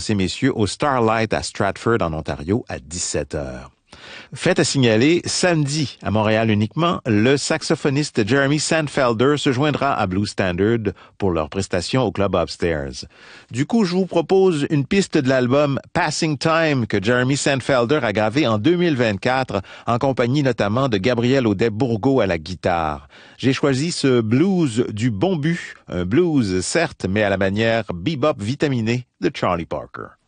ces messieurs au Starlight à Stratford, en Ontario, à 17h. Fait à signaler, samedi, à Montréal uniquement, le saxophoniste Jeremy Sandfelder se joindra à Blue Standard pour leur prestation au Club Upstairs. Du coup, je vous propose une piste de l'album Passing Time que Jeremy Sandfelder a gravé en 2024, en compagnie notamment de Gabriel Audet-Bourgault à la guitare. J'ai choisi ce blues du bon but, un blues certes, mais à la manière bebop vitaminé de Charlie Parker.